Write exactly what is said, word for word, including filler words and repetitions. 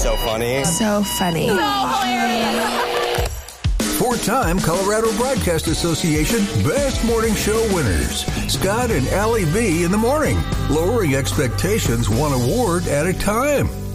So funny. So funny. So hilarious. Four-time Colorado Broadcast Association Best Morning Show winners. Scott and Allie B in the morning. Lowering expectations one award at a time.